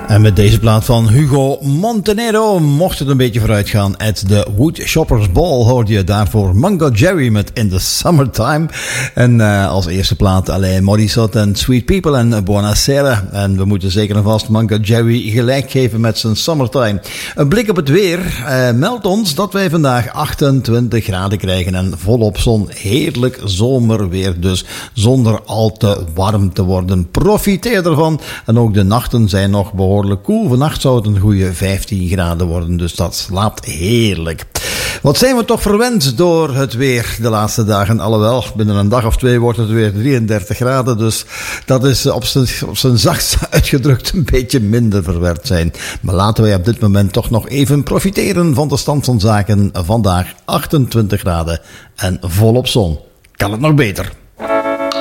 En met deze plaat van Hugo Montenegro mocht het een beetje vooruit gaan. At the Wood Shoppers Ball hoorde je daarvoor Mungo Jerry met In the Summertime. En als eerste plaat Alain Morissette en Sweet People en Buonasera. En we moeten zeker en vast Mungo Jerry gelijk geven met zijn Summertime. Een blik op het weer meldt ons dat wij vandaag 28 graden krijgen en volop zon. Heerlijk zomerweer dus, zonder al te warm te worden. Profiteer ervan. En ook de nachten zijn nog behoorlijk koel. Vannacht zou het een goede 15 graden worden, dus dat slaapt heerlijk. Wat zijn we toch verwend door het weer de laatste dagen. Alhoewel, binnen een dag of twee wordt het weer 33 graden, dus dat is op zijn zachtst uitgedrukt een beetje minder verwend zijn. Maar laten wij op dit moment toch nog even profiteren van de stand van zaken. Vandaag 28 graden en volop zon. Kan het nog beter?